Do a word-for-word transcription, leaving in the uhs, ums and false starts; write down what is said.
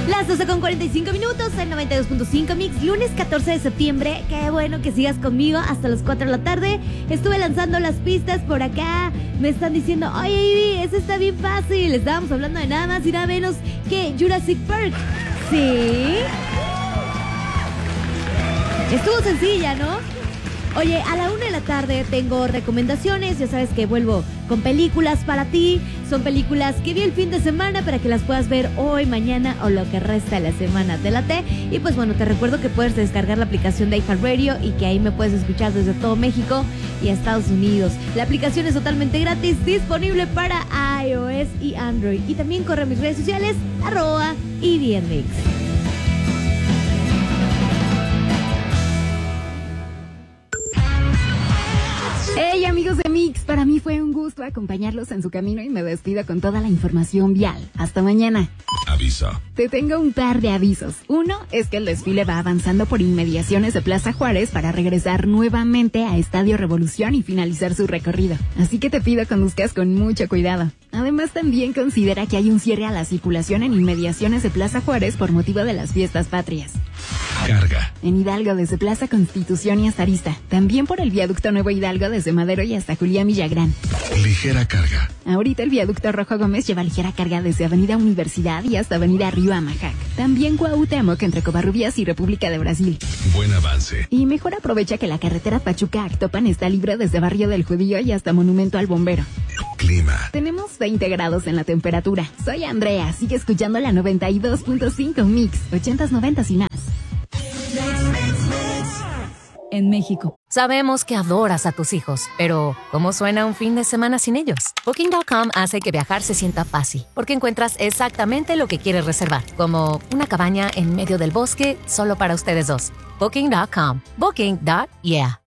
Las doce con cuarenta y cinco minutos en noventa y dos punto cinco Mix, lunes catorce de septiembre. Qué bueno que sigas conmigo hasta las cuatro de la tarde. Estuve lanzando las pistas por acá. Me están diciendo, oye, Ivy, eso está bien fácil. Estábamos hablando de nada más y nada menos que Jurassic Park. Sí. Estuvo sencilla, ¿no? Oye, a la una de la tarde tengo recomendaciones. Ya sabes que vuelvo con películas para ti. Son películas que vi el fin de semana para que las puedas ver hoy, mañana o lo que resta de la semana. ¿Te late? Y pues bueno, te recuerdo que puedes descargar la aplicación de iHeartRadio y que ahí me puedes escuchar desde todo México y Estados Unidos. La aplicación es totalmente gratis, disponible para iOS y Android. Y también corre a mis redes sociales, arroba y bien mix. Hey amigos de Mix, para mí fue un gusto acompañarlos en su camino y me despido con toda la información vial. Hasta mañana. Aviso. Te tengo un par de avisos. Uno es que el desfile va avanzando por inmediaciones de Plaza Juárez para regresar nuevamente a Estadio Revolución y finalizar su recorrido. Así que te pido que conduzcas con mucho cuidado. Además también considera que hay un cierre a la circulación en inmediaciones de Plaza Juárez por motivo de las fiestas patrias. Carga. En Hidalgo desde Plaza Constitución y hasta Arista. También por el viaducto Nuevo Hidalgo desde Madero y hasta Julián Villagrán. Ligera carga. Ahorita el viaducto Rojo Gómez lleva ligera carga desde Avenida Universidad y hasta Avenida Río Amajac. También Cuauhtémoc entre Covarrubias y República de Brasil. Buen avance. Y mejor aprovecha que la carretera Pachuca-Actopan está libre desde Barrio del Judío y hasta Monumento al Bombero. Clima. Tenemos veinte grados en la temperatura. Soy Andrea, sigue escuchando la noventa y dos punto cinco Mix, ochentas, noventas y más. En México. Sabemos que adoras a tus hijos, pero ¿cómo suena un fin de semana sin ellos? Booking punto com hace que viajar se sienta fácil, porque encuentras exactamente lo que quieres reservar, como una cabaña en medio del bosque solo para ustedes dos. Booking punto com. Booking. Yeah.